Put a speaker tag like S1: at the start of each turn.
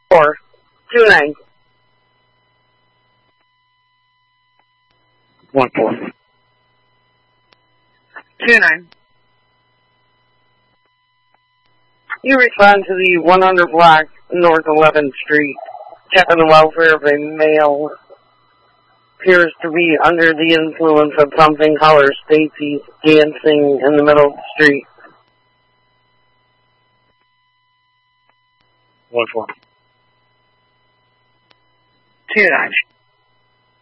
S1: 29.
S2: 14.
S1: 29. You respond to the 100 block North 11th Street. Check on the welfare of a male. Appears to be under the influence of something color. Stacy's dancing in the middle of the street.
S2: 14.
S1: 29.